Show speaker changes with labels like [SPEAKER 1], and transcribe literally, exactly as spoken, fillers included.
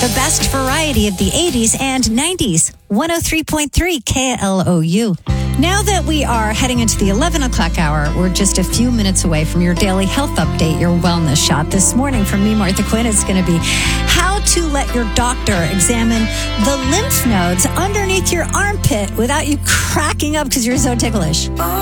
[SPEAKER 1] The best variety of the eighties and nineties. one oh three point three K L O U. Now that we are heading into the eleven o'clock hour, we're just a few minutes away from your daily health update, your wellness shot. This morning from me, Martha Quinn, it's going to be how to let your doctor examine the lymph nodes underneath your armpit without you cracking up because you're so ticklish.